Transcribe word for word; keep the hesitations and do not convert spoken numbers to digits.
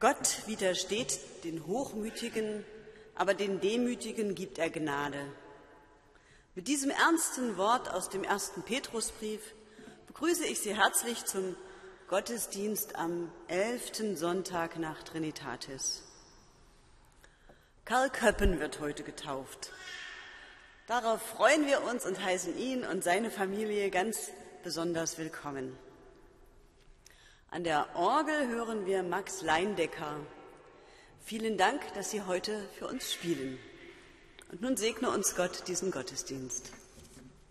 Gott widersteht den Hochmütigen, aber den Demütigen gibt er Gnade. Mit diesem ernsten Wort aus dem ersten Petrusbrief begrüße ich Sie herzlich zum Gottesdienst am elften Sonntag nach Trinitatis. Karl Köppen wird heute getauft. Darauf freuen wir uns und heißen ihn und seine Familie ganz besonders willkommen. An der Orgel hören wir Max Leindecker. Vielen Dank, dass Sie heute für uns spielen. Und nun segne uns Gott diesen Gottesdienst.